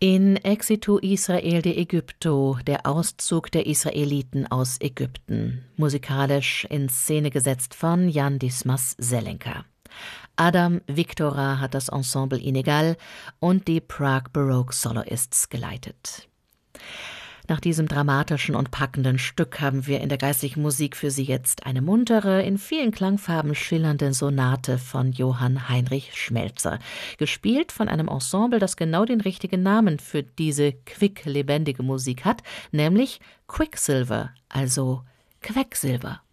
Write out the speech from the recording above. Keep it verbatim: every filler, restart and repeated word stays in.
In Exitu Israel de Ägypto, der Auszug der Israeliten aus Ägypten, musikalisch in Szene gesetzt von Jan Dismas Selenka. Adam Viktora hat das Ensemble Inegal und die Prague Baroque Soloists geleitet. Nach diesem dramatischen und packenden Stück haben wir in der geistlichen Musik für Sie jetzt eine muntere, in vielen Klangfarben schillernde Sonate von Johann Heinrich Schmelzer, gespielt von einem Ensemble, das genau den richtigen Namen für diese quick lebendige Musik hat, nämlich Quicksilver, also Quecksilber.